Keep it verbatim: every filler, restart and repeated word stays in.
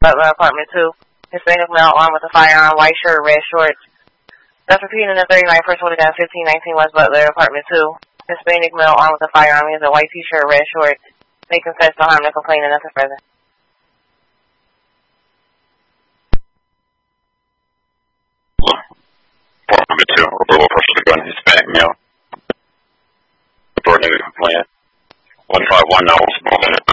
Butler, apartment two. Hispanic male, armed with a firearm, white shirt, red shorts. That's repeating the thirty-nine first order down fifteen nineteen West Butler, apartment two. Hispanic male, armed with a firearm. He has a white t-shirt, red shorts. They confess to harm, no complaint, and nothing further. Apartment two, a verbal person with a gun, Hispanic male. Reporting a complaint. one five one now,